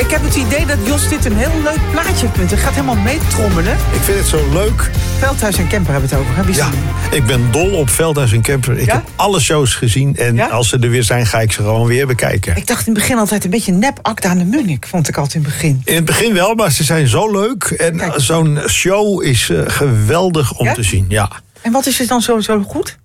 Ik heb het idee dat Jos dit een heel leuk plaatje vindt. Hij gaat helemaal meetrommelen. Ik vind het zo leuk. Veldhuis en Kemper hebben we het over. Hè? Ja, ik ben dol op Veldhuis en Kemper. Ik heb alle shows gezien. En als ze er weer zijn, ga ik ze gewoon weer bekijken. Ik dacht in het begin altijd een beetje nep Akda aan de Munnik. Vond ik altijd in het begin. In het begin wel, maar ze zijn zo leuk. En zo'n show is geweldig om te zien. Ja. En wat is er dan zo goed?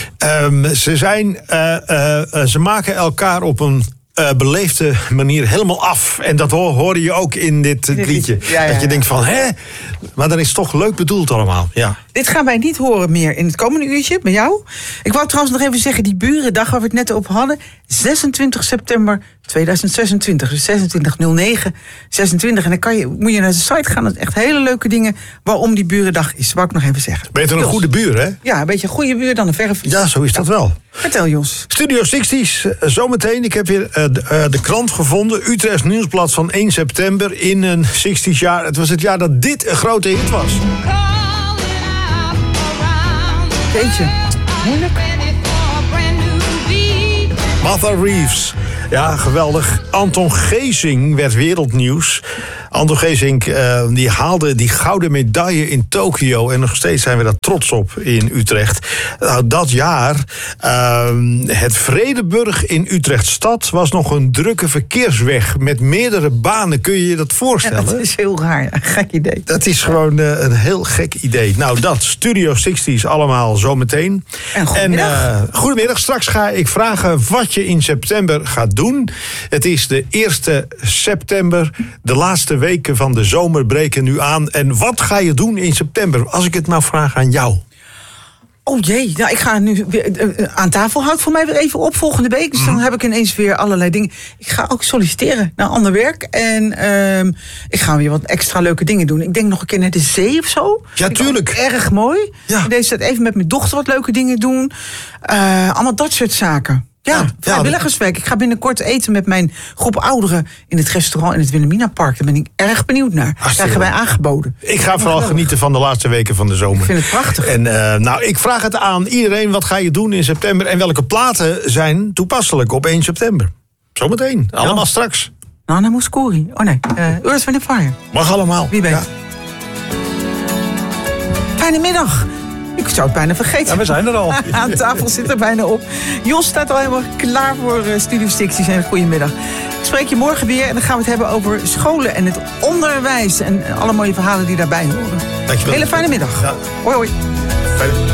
Ze maken elkaar op een beleefde manier helemaal af. En dat hoorde je ook in dit liedje. Dat je denkt van, hè? Maar dan is het toch leuk bedoeld allemaal. Ja. Dit gaan wij niet horen meer in het komende uurtje, bij jou. Ik wou trouwens nog even zeggen, die Burendag waar we het net over hadden. 26 september 2026. Dus 26/09/26. En dan moet je naar de site gaan. Dat is echt hele leuke dingen waarom die Burendag is. Wou ik nog even zeggen. Beter een goede buur, hè? Ja, een beetje een goede buur dan een verre. Ja, zo is dat wel. Vertel, Jos. Studio 60's, zometeen. Ik heb weer de krant gevonden. Utrechts Nieuwsblad van 1 september in een 60's jaar. Het was het jaar dat dit een grote hit was. Jeetje, moeilijk. Martha Reeves. Ja, geweldig. Anton Geesink werd wereldnieuws. Anton Geesink die haalde die gouden medaille in Tokio. En nog steeds zijn we daar trots op in Utrecht. Nou, dat jaar, het Vredeburg in Utrechtstad was nog een drukke verkeersweg met meerdere banen. Kun je je dat voorstellen? Ja, dat is heel raar. Een gek idee. Dat is gewoon een heel gek idee. Nou, dat. Studio 60's allemaal zometeen. En goedemiddag. Goedemiddag. Straks ga ik vragen wat je in september gaat doen. Het is de 1 september. De laatste weken van de zomer breken nu aan. En wat ga je doen in september? Als ik het nou vraag aan jou. Oh jee, nou, ik ga nu weer aan tafel. Houdt voor mij weer even op volgende week. Dus dan heb ik ineens weer allerlei dingen. Ik ga ook solliciteren naar ander werk. En ik ga weer wat extra leuke dingen doen. Ik denk nog een keer naar de zee of zo. Ja, tuurlijk. Erg mooi. Ja. Deze tijd even met mijn dochter wat leuke dingen doen. Allemaal dat soort zaken. Ja, vrijwilligerswerk. Ik ga binnenkort eten met mijn groep ouderen in het restaurant in het Wilhelminapark. Daar ben ik erg benieuwd naar. Dat krijgen wij aangeboden. Ik ga vooral genieten van de laatste weken van de zomer. Ik vind het prachtig. En ik vraag het aan iedereen. Wat ga je doen in september? En welke platen zijn toepasselijk op 1 september? Zometeen. Allemaal straks. Nana Mouskouri. Oh nee, Earth, Wind & Fire. Mag allemaal. Wie weet. Ja. Fijne middag. Ik zou het bijna vergeten. Ja, we zijn er al. Aan tafel zit er bijna op. Jos staat al helemaal klaar voor Studio 60's. En goedemiddag. Ik spreek je morgen weer en dan gaan we het hebben over scholen en het onderwijs. En alle mooie verhalen die daarbij horen. Dankjewel. Hele fijne middag. Ja. Hoi hoi. Fijne.